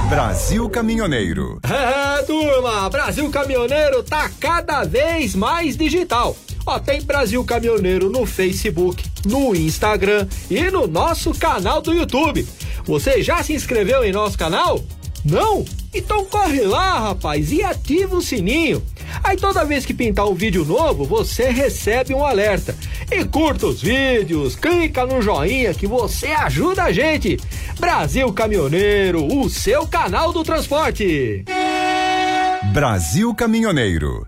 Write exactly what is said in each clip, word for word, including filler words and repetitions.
Brasil Caminhoneiro. É, turma, Brasil Caminhoneiro tá cada vez mais digital. Ó, tem Brasil Caminhoneiro no Facebook, no Instagram e no nosso canal do YouTube. Você já se inscreveu em nosso canal? Não? Então corre lá, rapaz, e ativa o sininho. Aí toda vez que pintar um vídeo novo, você recebe um alerta. E curta os vídeos, clica no joinha que você ajuda a gente. Brasil Caminhoneiro, o seu canal do transporte. Brasil Caminhoneiro.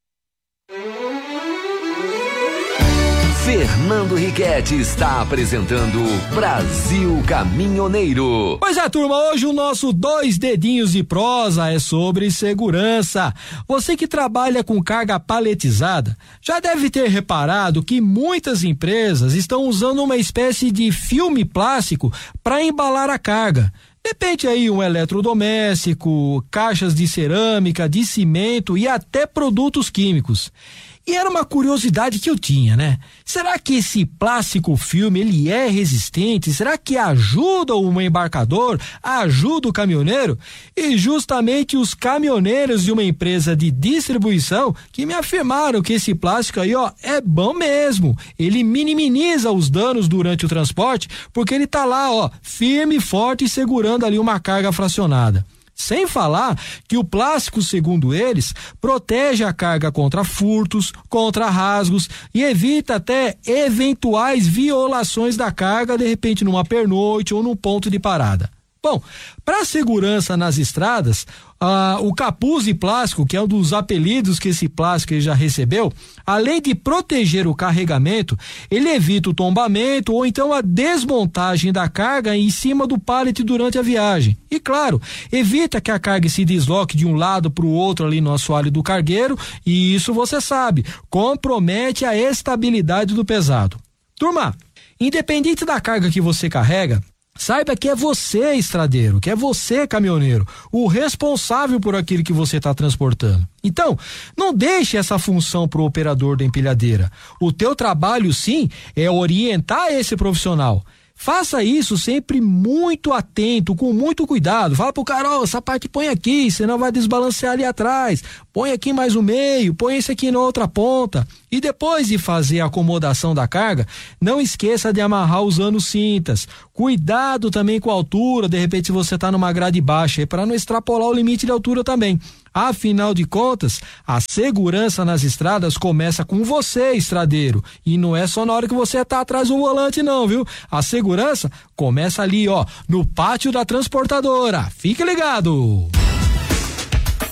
Fernando Riquetti está apresentando Brasil Caminhoneiro. Pois é, turma, hoje o nosso Dois Dedinhos de Prosa é sobre segurança. Você que trabalha com carga paletizada já deve ter reparado que muitas empresas estão usando uma espécie de filme plástico para embalar a carga. Depende aí um eletrodoméstico, caixas de cerâmica, de cimento e até produtos químicos. E era uma curiosidade que eu tinha, né? Será que esse plástico filme, ele é resistente? Será que ajuda o embarcador? Ajuda o caminhoneiro? E justamente os caminhoneiros de uma empresa de distribuição que me afirmaram que esse plástico aí, ó, é bom mesmo. Ele minimiza os danos durante o transporte, porque ele tá lá, ó, firme, forte e segurando ali uma carga fracionada. Sem falar que o plástico, segundo eles, protege a carga contra furtos, contra rasgos e evita até eventuais violações da carga, de repente numa pernoite ou num ponto de parada. Bom, para a segurança nas estradas, ah, o capuz de plástico, que é um dos apelidos que esse plástico já recebeu, além de proteger o carregamento, ele evita o tombamento ou então a desmontagem da carga em cima do pallet durante a viagem. E claro, evita que a carga se desloque de um lado para o outro ali no assoalho do cargueiro, e isso você sabe, compromete a estabilidade do pesado. Turma, independente da carga que você carrega, saiba que é você, estradeiro, que é você, caminhoneiro, o responsável por aquilo que você está transportando. Então, não deixe essa função para o operador da empilhadeira. O teu trabalho, sim, é orientar esse profissional. Faça isso sempre muito atento, com muito cuidado. Fala pro cara, ó, essa parte põe aqui, senão vai desbalancear ali atrás. Põe aqui mais no meio, põe esse aqui na outra ponta. E depois de fazer a acomodação da carga, não esqueça de amarrar usando cintas. Cuidado também com a altura, de repente se você tá numa grade baixa, para não extrapolar o limite de altura também. Afinal de contas, a segurança nas estradas começa com você, estradeiro. E não é só na hora que você tá atrás do volante não, viu? A segurança começa ali, ó, no pátio da transportadora. Fique ligado!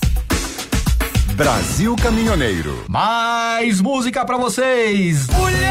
Brasil Caminhoneiro. Mais música pra vocês! Mulher!